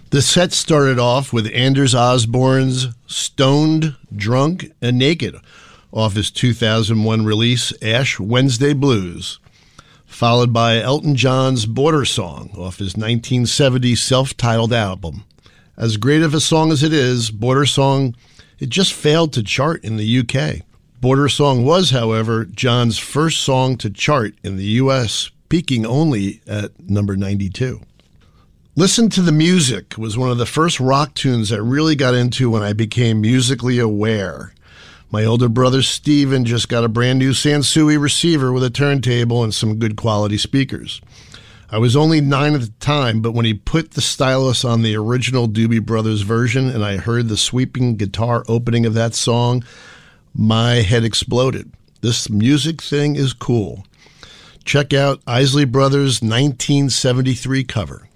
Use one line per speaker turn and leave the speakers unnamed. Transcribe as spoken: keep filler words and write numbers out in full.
The set started off with Anders Osborne's Stoned, Drunk, and Naked off his two thousand one release Ash Wednesday Blues, followed by Elton John's Border Song off his nineteen seventy self-titled album. As great of a song as it is, Border Song, it just failed to chart in the U K. Border Song was, however, John's first song to chart in the U S, peaking only at number ninety-two. Listen to the Music was one of the first rock tunes I really got into when I became musically aware. My older brother Steven just got a brand new Sansui receiver with a turntable and some good quality speakers. I was only nine at the time, but when he put the stylus on the original Doobie Brothers version and I heard the sweeping guitar opening of that song, my head exploded. This music thing is cool. Check out Isley Brothers' nineteen seventy-three cover.